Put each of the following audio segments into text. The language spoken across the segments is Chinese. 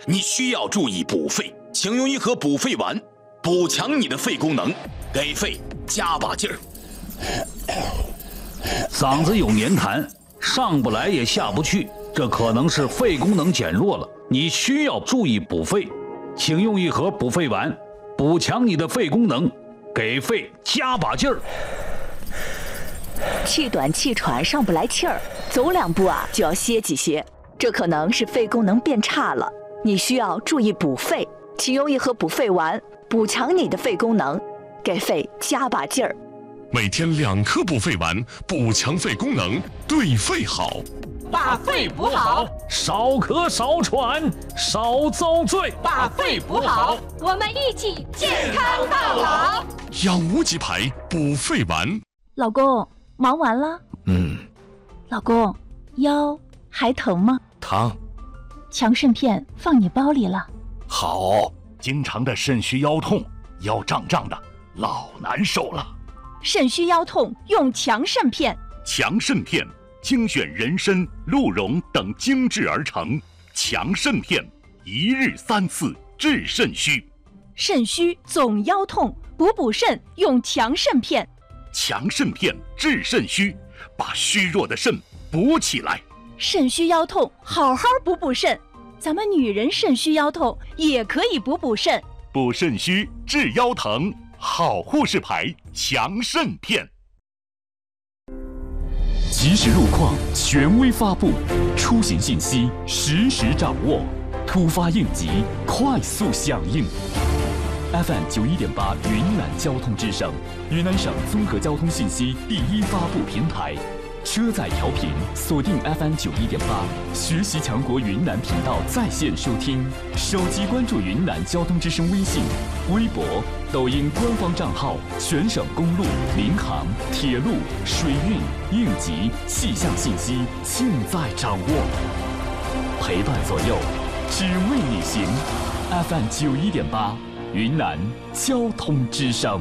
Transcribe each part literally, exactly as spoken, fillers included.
你需要注意补肺，请用一盒补肺丸，补强你的肺功能，给肺加把劲儿。 嗓子有黏痰，上不来也下不去，这可能是肺功能减弱了，你需要注意补肺，请用一盒补肺丸，补强你的肺功能，给肺加把劲儿。 气短气喘，上不来气儿，走两步啊就要歇几歇，这可能是肺功能变差了，你需要注意补肺，请用一盒补肺丸，补强你的肺功能，给肺加把劲儿。 每天两颗补肺丸，补强肺功能，对肺好。 把肺补好， 少咳少喘，少遭罪。 把肺补好， 我们一起健康到老。 养无极牌补肺丸。 老公，忙完了？ 嗯。 老公，腰还疼吗？ 疼。 强肾片放你包里了。 好，经常的肾虚腰痛，腰胀胀的，老难受了。 肾虚腰痛用强肾片。 强肾片精选人参、鹿茸等精制而成，强肾片一日三次治肾虚。 肾虚总腰痛，补补肾用强肾片。 强肾片治肾虚，把虚弱的肾补起来。 肾虚腰痛，好好补补肾。咱们女人肾虚腰痛也可以补补肾。 补肾虚治腰疼，好护士牌强肾片。 即时路况权威发布，出行信息实时掌握，突发应急快速响应。F M 九一点八云南交通之声，云南省综合交通信息第一发布平台。车载调频锁定 F M 九一点八，学习强国云南频道在线收听，手机关注云南交通之声微信、微博、抖音官方账号，全省公路、民航、铁路、水运、应急、气象信息尽在掌握，陪伴左右，只为你行。F M 九一点八，云南交通之声。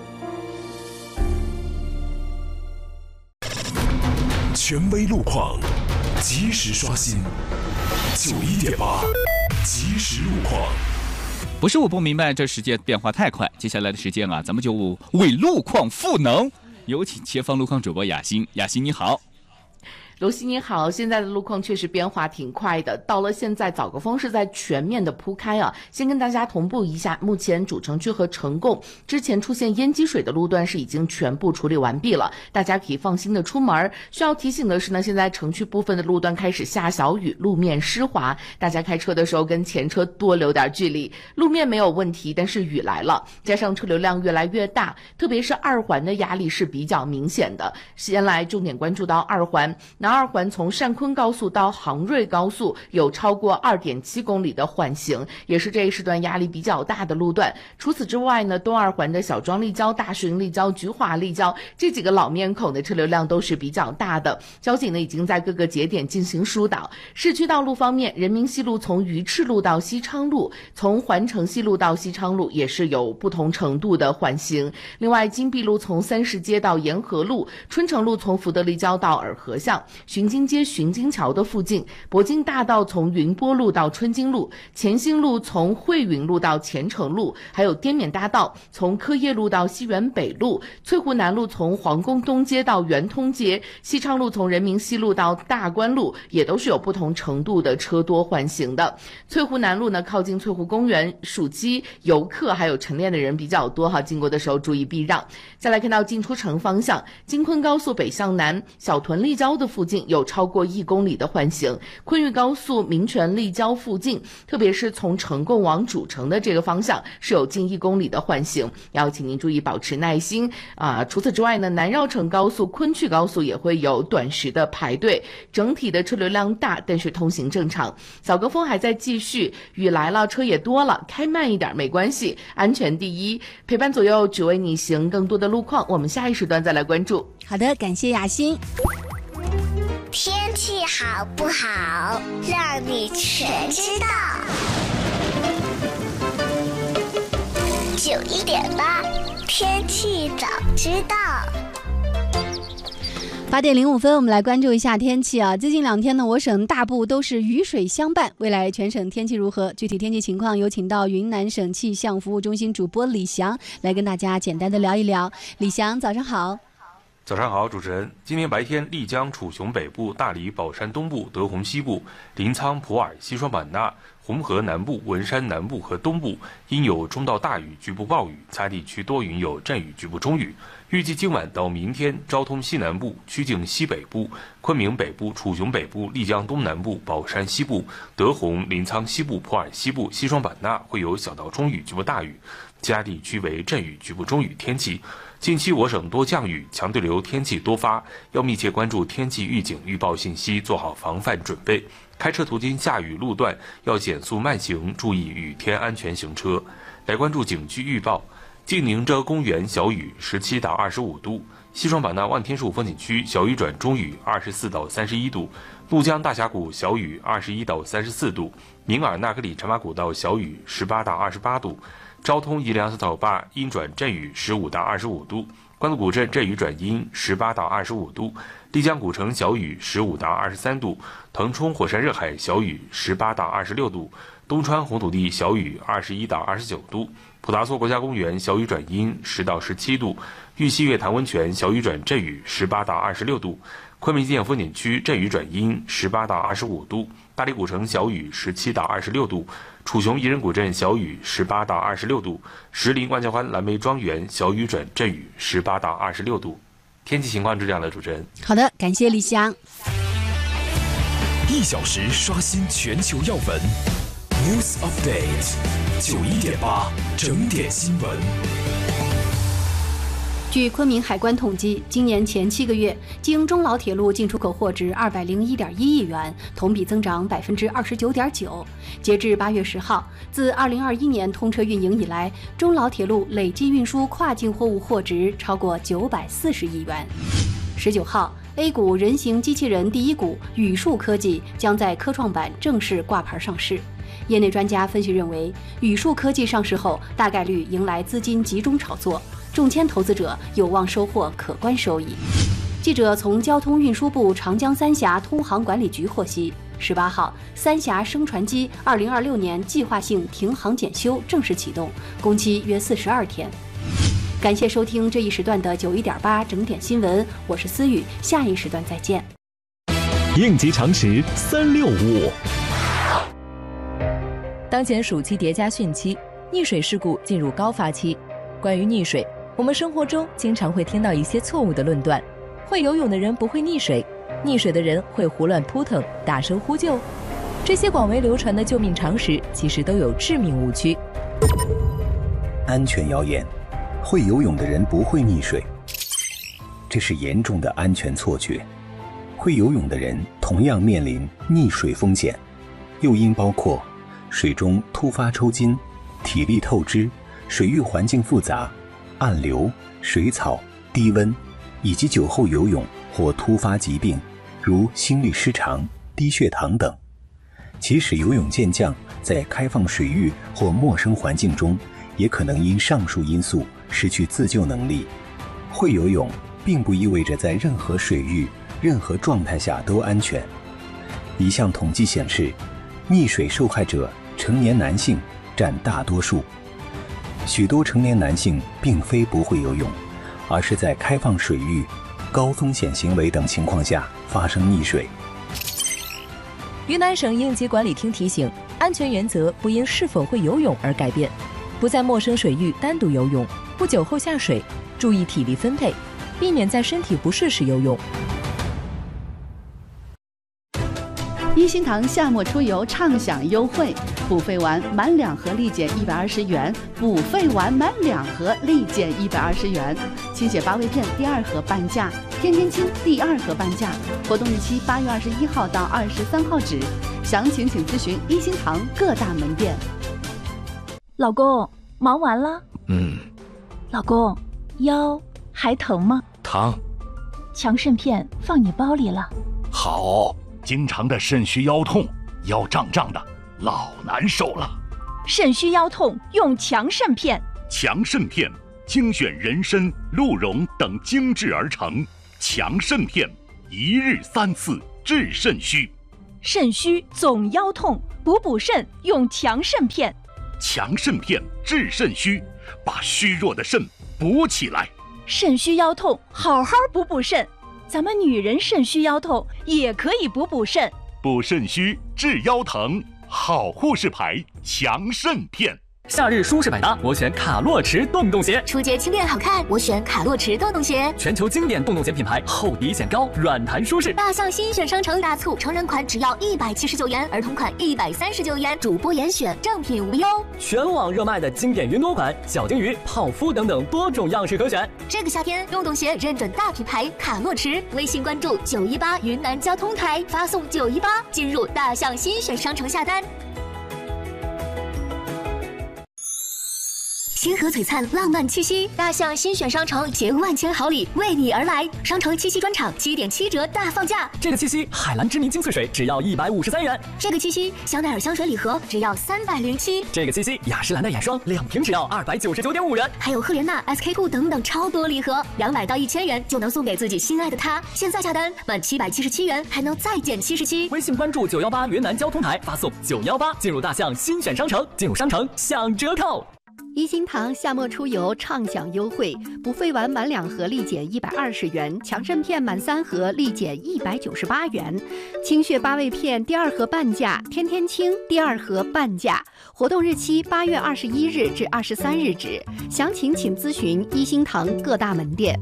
权威路况，及时刷新。九一点八，及时路况。 不是我不明白，这世界变化太快。接下来的时间啊，咱们就为路况赋能。有请前方路况主播雅欣，雅欣你好。 罗西你好，现在的路况确实变化挺快的，到了现在早高峰是在全面的铺开啊。先跟大家同步一下，目前主城区和呈贡之前出现淹积水的路段是已经全部处理完毕了，大家可以放心的出门。需要提醒的是呢，现在城区部分的路段开始下小雨，路面湿滑，大家开车的时候跟前车多留点距离。路面没有问题，但是雨来了，加上车流量越来越大，特别是二环的压力是比较明显的。先来重点关注到二环，那二环从汕昆高速到杭瑞高速有超过 二点七公里的缓行，也是这一时段压力比较大的路段。除此之外呢，东二环的小庄立交、大石营立交、菊华立交这几个老面孔的车流量都是比较大的，交警呢已经在各个节点进行疏导。市区道路方面，人民西路从鱼翅路到西昌路，从环城西路到西昌路也是有不同程度的缓行。另外，金碧路从三十街到沿河路，春城路从福德立交到洱河巷，巡京街巡京桥的附近，铂金大道从云波路到春京路，乾兴路从汇云路到前城路，还有滇缅大道从科业路到西园北路，翠湖南路从皇宫东街到圆通街，西昌路从人民西路到大关路也都是有不同程度的车多缓行的。翠湖南路呢，靠近翠湖公园，暑期游客还有晨练的人比较多哈，经过的时候注意避让。再来看到进出城方向，京昆高速北向南，小屯立交的附近有超过一公里的缓行，昆玉高速民权立交附近，特别是从呈贡往主城的这个方向是有近一公里的缓行，要请您注意保持耐心啊。除此之外呢，南绕城高速、昆曲高速也会有短时的排队，整体的车流量大，但是通行正常。早高峰还在继续，雨来了，车也多了，开慢一点没关系，安全第一，陪伴左右，只为你行。更多的路况，我们下一时段再来关注。 好的，感谢雅欣。 天气好不好，让你全知道。九一点八，天气早知道。 八点零五分，我们来关注一下天气啊。最近两天呢，我省大部都是雨水相伴。未来全省天气如何？具体天气情况有请到云南省气象服务中心主播李翔来跟大家简单的聊一聊。李翔，早上好。 早上好，主持人。今天白天，丽江、楚雄北部、大理、宝山东部、德宏西部、临沧、普洱、西双版纳、红河南部、文山南部和东部阴有中到大雨，局部暴雨，其他地区多云有阵雨，局部中雨。预计今晚到明天，昭通西南部、曲靖西北部、昆明北部、楚雄北部、丽江东南部、宝山西部、德宏、临沧西部、普洱西部、西双版纳会有小到中雨，局部大雨，其他地区为阵雨，局部中雨天气。近期我省多降雨，强对流天气多发，要密切关注天气预警预报信息，做好防范准备。开车途经下雨路段要减速慢行，注意雨天安全行车。来关注景区预报。晋宁遮公园小雨十七到二十五度，西双版纳万天树风景区小雨转中雨二十四到三十一度，怒江大峡谷小雨二十一到三十四度，宁尔纳格里茶马古道小雨十八到二十八度，昭通宜良小草坝阴转阵雨十五到二十五度，关渡古镇阵雨转阴十八到二十五度，丽江古城小雨十五到二十三度，腾冲火山热海小雨十八到二十六度，东川红土地小雨二十一到二十九度，普达措国家公园小雨转阴十到十七度，玉溪月潭温泉小雨转阵雨十八到二十六度，昆明纪念风景区阵雨转阴十八到二十五度，大理古城小雨十七到二十六度，楚雄宜人古镇小雨十八到二十六度，石林万家欢蓝莓庄园小雨转阵雨十八到二十六度。天气情况是这样的，主持人。 好的，感谢李翔。 一小时刷新全球要闻 ，News Update， 九一点八整点新闻。 据昆明海关统计，今年前七个月，经中老铁路进出口货值二百零一点一亿元，同比增长百分之二十九点九。截至八月十号，自二零二一年通车运营以来，中老铁路累计运输跨境货物货值超过九百四十亿元。十九号 ，A 股人形机器人第一股宇树科技将在科创板正式挂牌上市。业内专家分析认为，宇树科技上市后，大概率迎来资金集中炒作。中签投资者有望收获可观收益。记者从交通运输部长江三峡通航管理局获悉，十八号，三峡升船机二零二六年计划性停航检修正式启动，工期约四十二天。感谢收听这一时段的九一点八整点新闻，我是思雨，下一时段再见。 应急常识三六五。 当前暑期叠加汛期，溺水事故进入高发期。关于溺水，我们生活中经常会听到一些错误的论断：会游泳的人不会溺水，溺水的人会胡乱扑腾、大声呼救。这些广为流传的救命常识，其实都有致命误区。 安全谣言：会游泳的人不会溺水，这是严重的安全错觉。会游泳的人同样面临溺水风险，诱因包括水中突发抽筋、体力透支、水域环境复杂、暗流、水草、低温，以及酒后游泳或突发疾病，如心律失常、低血糖等。即使游泳健将在开放水域或陌生环境中，也可能因上述因素失去自救能力。会游泳并不意味着在任何水域、任何状态下都安全。一项统计显示，溺水受害者成年男性占大多数。许多成年男性并非不会游泳，而是在开放水域、高风险行为等情况下发生溺水。 云南省应急管理厅提醒，安全原则不因是否会游泳而改变，不在陌生水域单独游泳，不酒后下水，注意体力分配，避免在身体不适时游泳。 一心堂夏末出游畅享优惠，补肺丸满两盒立减一百二十元，补肺丸满两盒立减一百二十元。清血八味片第二盒半价，天天清第二盒半价。活动日期八月二十一号到二十三号止，详情请咨询一心堂各大门店。 老公，忙完了？ 嗯。 老公，腰还疼吗？ 疼。 强肾片放你包里了。 好。经常的肾虚腰痛，腰胀胀的，老难受了。 肾虚腰痛用强肾片。 强肾片精选人参、鹿茸等精制而成，强肾片一日三次治肾虚。 肾虚总腰痛，补补肾用强肾片。 强肾片治肾虚，把虚弱的肾补起来。 肾虚腰痛，好好补补肾。咱们女人肾虚腰痛也可以补补肾。 补肾虚治腰疼，好护士牌强肾片。 夏日舒适百搭，我选卡洛驰洞洞鞋。 初阶轻便好看，我选卡洛驰洞洞鞋。 全球经典洞洞鞋品牌，厚底显高，软弹舒适。 大象新选商城大促，成人款只要一百七十九元，儿童款一百三十九元，主播严选，正品无忧。 全网热卖的经典云朵款、小金鱼、泡芙等等多种样式可选。 这个夏天，洞洞鞋认准大品牌卡洛驰，微信关注九一八云南交通台，发送九一八进入大象新选商城下单。星河璀璨，浪漫气息，大象新选商城携万千好礼为你而来。商城七夕专场七点七折大放价。 这个七夕，海蓝之谜精粹水只要一百五十三元。 这个七夕，香奈儿香水礼盒只要三百零七。 这个七夕，雅诗兰黛眼霜两瓶只要二百九十九点五元。 还有赫莲娜、S K two 等等超多礼盒，两百到一千元就能送给自己心爱的他。现在下单满七百七十七元还能再减七十七。 微信关注九幺八云南交通台，发送九幺八进入大象新选商城，进入商城享折扣。 一心堂夏末出游畅享优惠，补肺丸满两盒立减一百二十元，强肾片满三盒立减一百九十八元，清血八味片第二盒半价，天天清第二盒半价。活动日期八月二十一日至二十三日止，详情请咨询一心堂各大门店。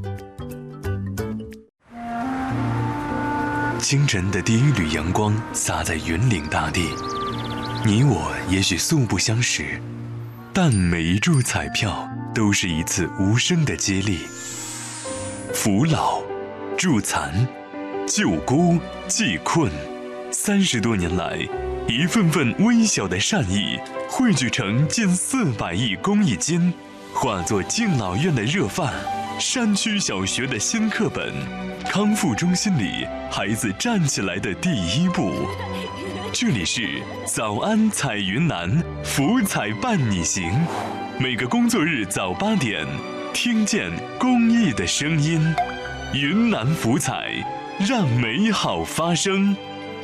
清晨的第一缕阳光洒在云岭大地，你我也许素不相识，但每一注彩票都是一次无声的接力。扶老、助残、救孤、济困，三十多年来，一份份微小的善意汇聚成近四百亿公益金，化作敬老院的热饭，山区小学的新课本，康复中心里孩子站起来的第一步。这里是早安彩云南，福彩伴你行。每个工作日早八点，听见公益的声音。云南福彩，让美好发生。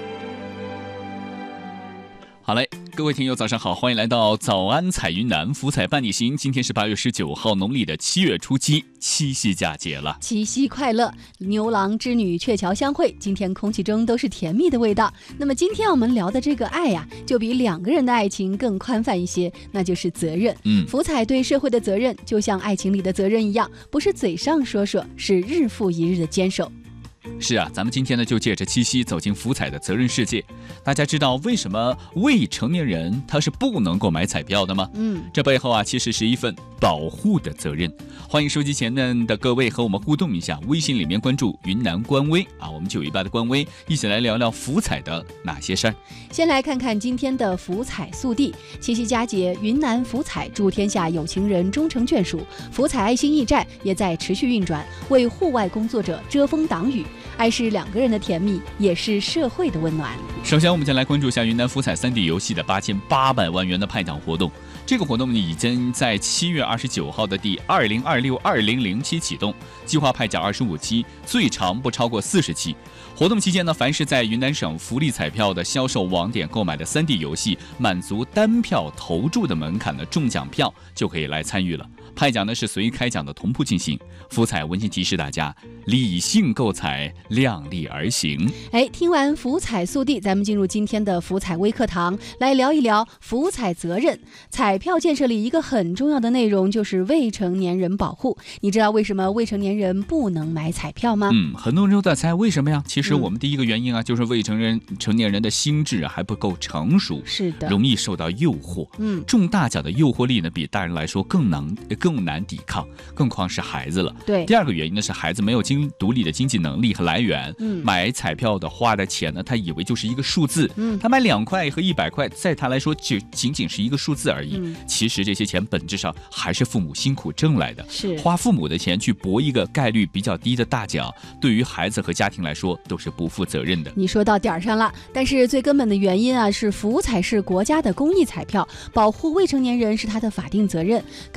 好嘞，各位听友早上好，欢迎来到早安彩云南，福彩伴你行。今天是八月十九号，农历的七月初七，七夕佳节了。 七夕快乐，牛郎织女鹊桥相会，今天空气中都是甜蜜的味道。那么今天我们聊的这个爱呀、啊，就比两个人的爱情更宽泛一些，那就是责任。嗯，福彩对社会的责任，就像爱情里的责任一样，不是嘴上说说，是日复一日的坚守。 是啊，咱们今天呢就借着七夕走进福彩的责任世界。大家知道为什么未成年人他是不能够买彩票的吗？嗯，这背后啊其实是一份保护的责任。欢迎收机前的各位和我们互动一下，微信里面关注云南官微啊，我们九一八的官微，一起来聊聊福彩的哪些事儿。 先来看看今天的福彩速递。七夕佳节，云南福彩祝天下有情人终成眷属，福彩爱心驿站也在持续运转，为户外工作者遮风挡雨。爱是两个人的甜蜜，也是社会的温暖。 首先我们先来关注一下云南福彩 三 D 游戏的八千八百万元的派奖活动。这个活动已经在七月二十九号的第二零二六二零零期启动，计划派奖二十五期，最长不超过四十期。活动期间呢，凡是在云南省福利彩票的销售网点购买的 三 D 游戏，满足单票投注的门槛的中奖票就可以来参与了。派奖呢是随开奖的同步进行。福彩温馨提示大家，理性购彩，量力而行。 哎，听完福彩速递，咱们进入今天的福彩微课堂，来聊一聊福彩责任。彩票建设里一个很重要的内容就是未成年人保护。你知道为什么未成年人不能买彩票吗？ 嗯，很多人都在猜为什么呀？其实我们第一个原因啊，嗯、就是未成人成年人的心智还不够成熟， 是的， 容易受到诱惑。嗯，中大奖的诱惑力呢，比大人来说更难更难抵抗，更何况是孩子了。 对， 第二个原因呢是孩子没有经独立的经济能力和来源，嗯，买彩票的花的钱呢，他以为就是一个数字，嗯，他买两块和一百块，在他来说就仅仅是一个数字而已。嗯，其实这些钱本质上还是父母辛苦挣来的， 是花父母的钱去博一个概率比较低的大奖，对于孩子和家庭来说都是不负责任的。 你说到点儿上了，但是最根本的原因啊，是福彩是国家的公益彩票，保护未成年人是它的法定责任。根据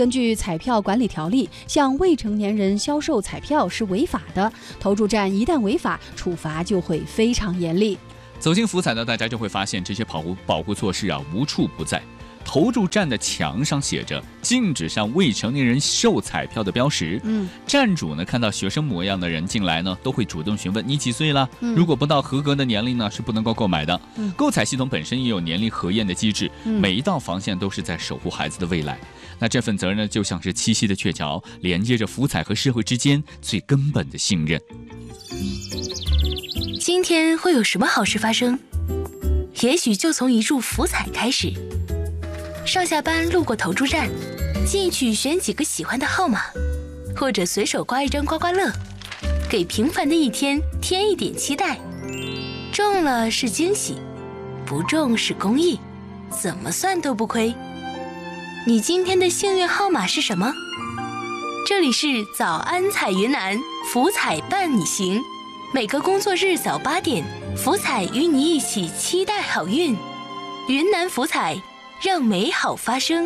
彩票管理条例》，向未成年人销售彩票是违法的。投注站一旦违法，处罚就会非常严厉。 走进福彩呢，大家就会发现这些保护保护措施啊无处不在。投注站的墙上写着禁止向未成年人售彩票的标识。 嗯， 站主呢看到学生模样的人进来呢，都会主动询问你几岁了。 嗯、 如果不到合格的年龄呢，是不能够购买的。 嗯、 购彩系统本身也有年龄核验的机制， 嗯、 每一道防线都是在守护孩子的未来。那这份责任呢，就像是栖息的鹊桥，连接着福彩和社会之间最根本的信任。 今天会有什么好事发生？也许就从一注福彩开始。上下班路过投注站，进去选几个喜欢的号码，或者随手刮一张刮刮乐，给平凡的一天添一点期待。中了是惊喜，不中是公益，怎么算都不亏。你今天的幸运号码是什么？这里是早安彩云南，福彩伴你行。每个工作日早八点，福彩与你一起期待好运。云南福彩，让美好发生。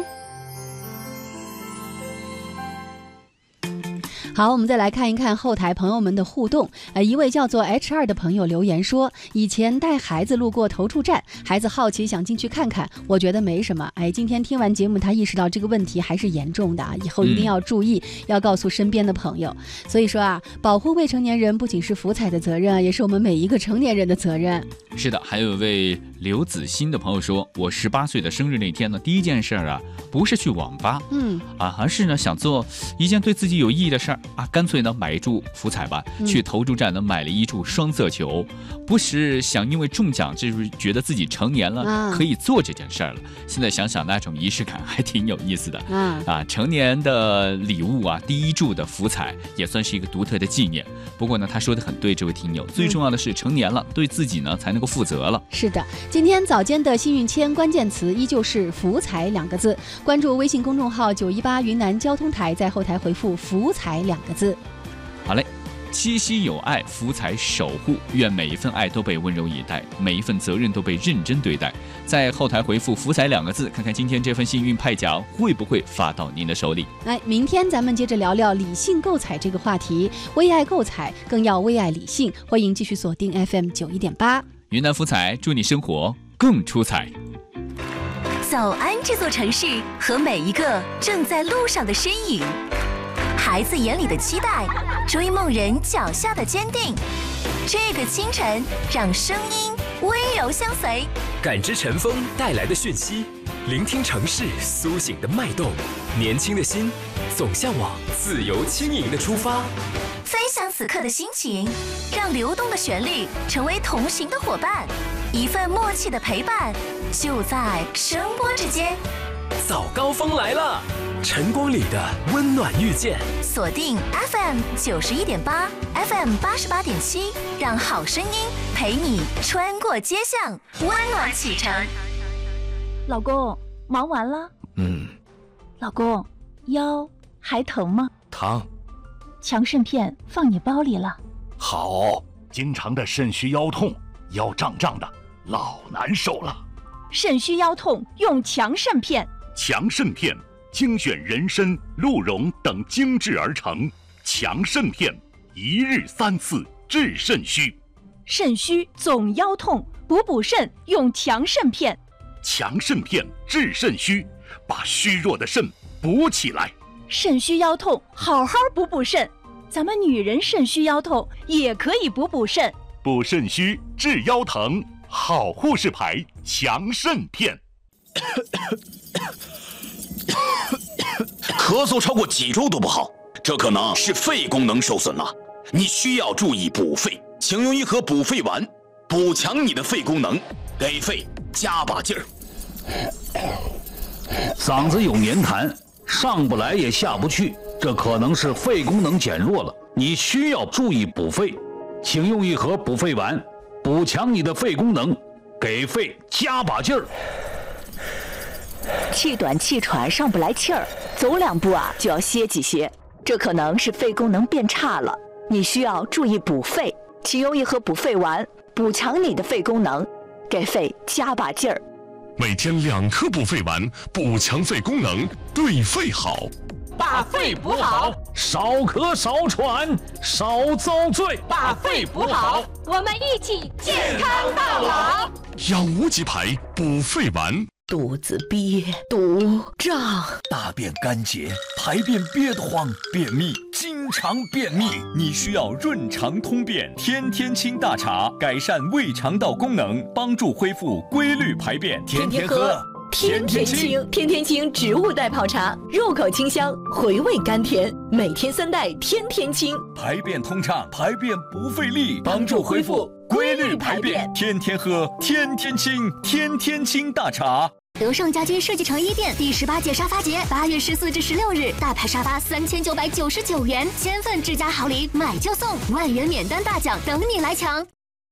好，我们再来看一看后台朋友们的互动。呃，一位叫做 H 二 的朋友留言说，以前带孩子路过投注站，孩子好奇想进去看看，我觉得没什么。哎，今天听完节目，他意识到这个问题还是严重的啊，以后一定要注意，嗯、要告诉身边的朋友。所以说啊，保护未成年人不仅是福彩的责任，也是我们每一个成年人的责任。 是的，还有一位刘子欣的朋友说，我十八岁的生日那天呢，第一件事啊，不是去网吧， 嗯啊，而是呢想做一件对自己有意义的事儿。啊，干脆呢买一注福彩吧， 嗯、 去投注站呢买了一注双色球，不是想因为中奖，就是觉得自己成年了，啊、可以做这件事儿了。现在想想那种仪式感还挺有意思的。 啊, 啊，成年的礼物啊，第一注的福彩也算是一个独特的纪念。不过呢，他说的很对，这位听友，最重要的是成年了，嗯、对自己呢才能够负责了。 是的，今天早间的幸运签关键词依旧是福彩两个字，关注微信公众号九一八云南交通台，在后台回复福彩两个字。 好嘞，七夕有爱，福彩守护，愿每一份爱都被温柔以待，每一份责任都被认真对待。在后台回复福彩两个字，看看今天这份幸运派奖会不会发到您的手里。 来，明天咱们接着聊聊理性购彩这个话题，为爱购彩更要为爱理性。欢迎继续锁定 F M 九一点八云南福彩，祝你生活更出彩。 早安这座城市和每一个正在路上的身影，孩子眼里的期待，追梦人脚下的坚定。这个清晨，让声音温柔相随， 感知晨风带来的讯息，聆听城市苏醒的脉动。年轻的心总向往自由轻盈的出发。 分享此刻的心情，让流动的旋律成为同行的伙伴，一份默契的陪伴，就在声波之间。 早高峰来了，晨光里的温暖遇见。 锁定 F M 九十一点八 ，F M 八十八点七，让好声音陪你穿过街巷，温暖启程。 老公，忙完了？ 嗯。 老公，腰还疼吗？ 疼。 强肾片放你包里了。 好。 经常的肾虚腰痛，腰胀胀的，老难受了。 肾虚腰痛用强肾片。 强肾片精选人参、鹿茸等精制而成，强肾片一日三次治肾虚。 肾虚总腰痛，补补肾用强肾片。 强肾片治肾虚，把虚弱的肾补起来。 肾虚腰痛，好好补补肾。咱们女人肾虚腰痛也可以补补肾。 补肾虚治腰疼，好护士牌强肾片。 咳嗽超过几周都不好，这可能是肺功能受损了。你需要注意补肺，请用一盒补肺丸，补强你的肺功能，给肺加把劲儿。 嗓子有黏痰，上不来也下不去，这可能是肺功能减弱了。你需要注意补肺，请用一盒补肺丸，补强你的肺功能，给肺加把劲儿。 气短气喘上不来气儿，走两步啊就要歇几歇，这可能是肺功能变差了。你需要注意补肺，请用一盒补肺丸，补强你的肺功能，给肺加把劲儿。 每天两颗补肺丸，补强肺功能，对肺好。 把肺补好， 少咳少喘，少遭罪， 把肺补好，我们一起健康到老。 养无极牌补肺丸。 肚子憋、肚胀， 大便干结，排便憋得慌，便秘，经常便秘，你需要润肠通便天天清大茶，改善胃肠道功能，帮助恢复规律排便，天天喝。 天天清，天天清植物袋泡茶，入口清香，回味甘甜，每天三袋，天天清， 排便通畅，排便不费力，帮助恢复规律排便，天天喝，天天清，天天清大茶。 德胜家居设计成衣店第十八届沙发节，八月十四至十六日，大牌沙发三千九百九十九元，千份智家好礼，买就送，万元免单大奖等你来抢。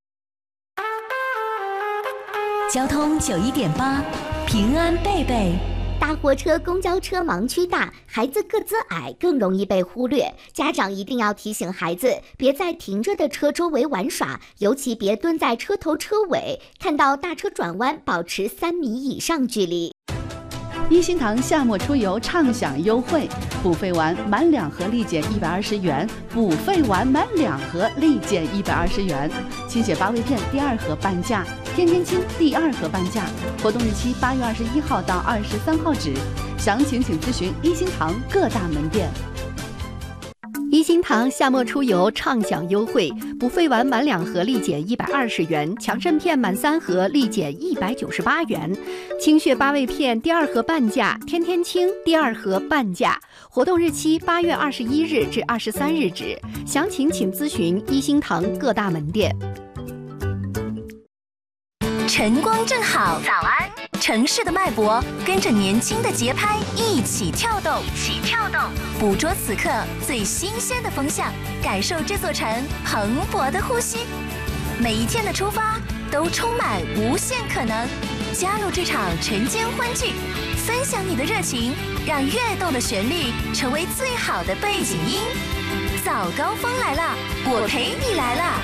交通九一点八，平安贝贝。 大货车、公交车盲区大，孩子个子矮，更容易被忽略。家长一定要提醒孩子，别在停着的车周围玩耍，尤其别蹲在车头车尾。看到大车转弯，保持三米以上距离。 一心堂夏末出游畅享优惠，补肺丸满两盒立减一百二十元，补肺丸满两盒立减一百二十元。清血八味片第二盒半价，天天清第二盒半价。活动日期八月二十一号到二十三号止，详情请咨询一心堂各大门店。 一心堂夏末出游畅享优惠，补肺丸满两盒立减一百二十元，强肾片满三盒立减一百九十八元，清血八味片第二盒半价，天天清第二盒半价。活动日期八月二十一日至二十三日止，详情请咨询一心堂各大门店。 晨光正好，早安！城市的脉搏跟着年轻的节拍一起跳动，一起跳动，捕捉此刻最新鲜的风向，感受这座城蓬勃的呼吸。每一天的出发都充满无限可能，加入这场晨间欢聚，分享你的热情，让跃动的旋律成为最好的背景音。早高峰来了，我陪你来了。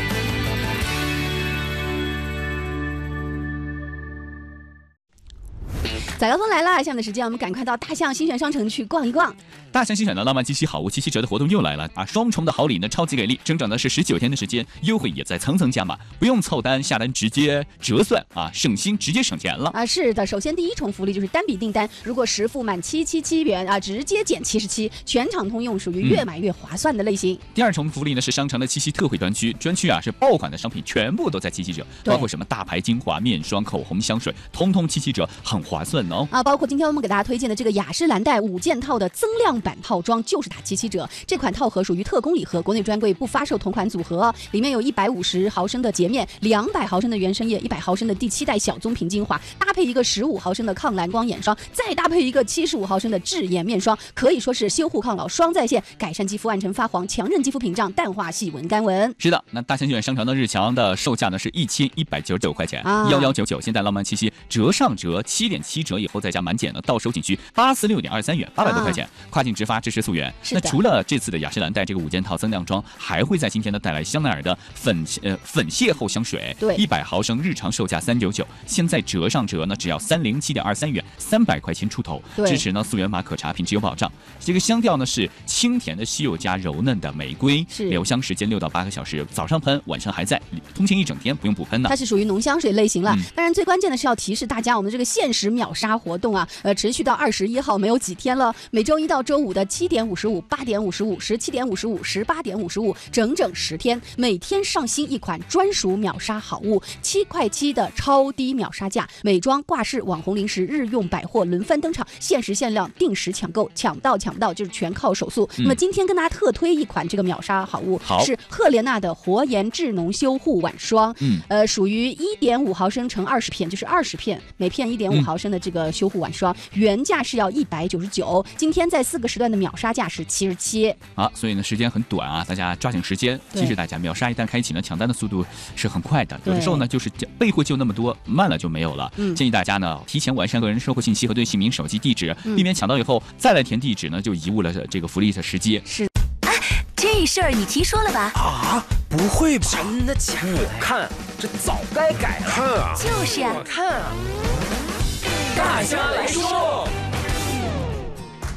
早高峰来了，下面的时间我们赶快到大象新选商城去逛一逛。 大象新选的浪漫七夕好物七七折的活动又来了啊！双重的好礼呢，超级给力，整整的是十九天的时间，优惠也在层层加码，不用凑单下单直接折算啊，省心直接省钱了啊！是的，首先第一重福利就是单笔订单，如果实付满七七七元啊，直接减七十七，全场通用，属于越买越划算的类型。 嗯、第二重福利呢是商城的七夕特惠专区，专区啊是爆款的商品全部都在七七折，包括什么大牌精华、面霜、口红、香水，通通七七折，很划算哦。 啊，包括今天我们给大家推荐的这个雅诗兰黛五件套的增量版套装，就是打七七折。这款套盒属于特供礼盒，国内专柜不发售同款组合，里面有一百五十毫升的洁面，两百毫升的原生液，一百毫升的第七代小棕瓶精华，搭配一个十五毫升的抗蓝光眼霜，再搭配一个七十五毫升的智颜面霜，可以说是修护抗老双在线，改善肌肤暗沉发黄，强韧肌肤屏障，淡化细纹干纹。 是的，那大象选商城的日强的售价呢是一千一百九十九块钱，幺幺九九。现在浪漫七夕折上折七点七折以后再加满减呢，到手仅需八四六点二三元，八百多块钱，跨境直发，支持溯源。那除了这次的雅诗兰黛这个五件套增量装，还会在今天呢带来香奈儿的粉呃粉邂逅香水， 对， 一百毫升日常售价三九九，现在折上折呢只要三零七点二三元，三百块钱出头，支持呢溯源玛可茶品质有保障。这个香调呢是清甜的西柚加柔嫩的玫瑰，留香时间六到八个小时，早上喷，晚上还在，通勤一整天不用补喷呢。 它是属于浓香水类型了。嗯、当然最关键的是要提示大家，我们这个限时秒杀活动啊，呃，持续到二十一号，没有几天了。每周一到周五的七点五十五、八点五十五、十七点五十五、十八点五十五，整整十天，每天上新一款专属秒杀好物，七块七的超低秒杀价，美妆、挂饰、网红零食、日用百货轮番登场，限时限量，定时抢购，抢到抢到就是全靠手速。嗯、那么今天跟大家特推一款这个秒杀好物，是赫莲娜的活颜智浓修护晚霜，嗯，呃，属于一点五毫升乘二十片，就是二十片，每片一点五毫升的这个修护晚霜，嗯、原价是要一百九十九，今天在四个时段的秒杀价是七十七。 啊，所以呢时间很短啊，大家抓紧时间。其实大家秒杀一旦开启呢，抢单的速度是很快的，有的时候呢就是备货就那么多，慢了就没有了。嗯、建议大家呢提前完善个人售后信息和对姓名、手机、地址，嗯、避免抢到以后再来填地址呢就贻误了这个福利的时机。 是。 这事儿你听说了吧？ 啊，不会吧？ 真的假的？看，这早该改了。 看啊， 就是啊， 看啊。大家来说。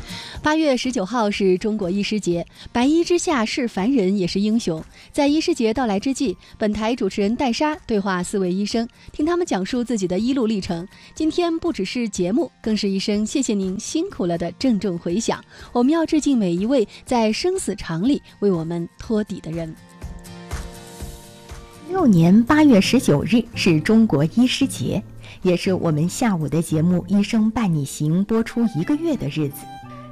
八月十九号是中国医师节，白衣之下是凡人也是英雄。在医师节到来之际，本台主持人戴莎对话四位医生，听他们讲述自己的医路历程。今天不只是节目，更是一声谢谢您辛苦了的郑重回响。我们要致敬每一位在生死场里为我们托底的人。 六年八月十九日是中国医师节，也是我们下午的节目《医生伴你行》播出一个月的日子。